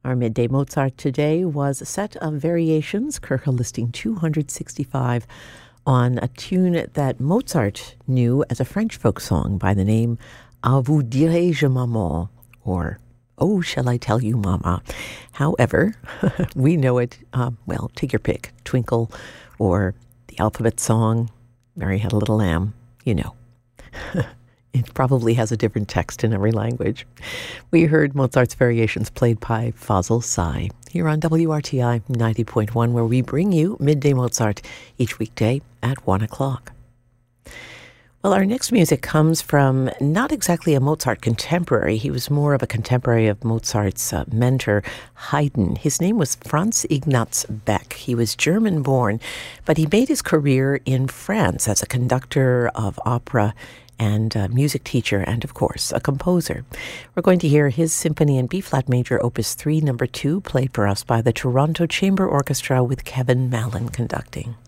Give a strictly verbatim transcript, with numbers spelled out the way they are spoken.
Our Midday Mozart today was a set of variations, Kirche listing two hundred sixty-five, on a tune that Mozart knew as a French folk song by the name À vous dirai-je maman, or Oh, Shall I Tell You Mama. However, we know it, um, well, take your pick, Twinkle, or the Alphabet Song, Mary Had a Little Lamb, you know. It probably has a different text in every language. We heard Mozart's variations played by Fazl Say here on W R T I ninety point one, where we bring you Midday Mozart each weekday at one o'clock. Well, our next music comes from not exactly a Mozart contemporary. He was more of a contemporary of Mozart's uh, mentor, Haydn. His name was Franz Ignaz Beck. He was German-born, but he made his career in France as a conductor of opera and a music teacher, and of course, a composer. We're going to hear his symphony in B-flat major, Opus three, number two, played for us by the Toronto Chamber Orchestra with Kevin Mallon conducting.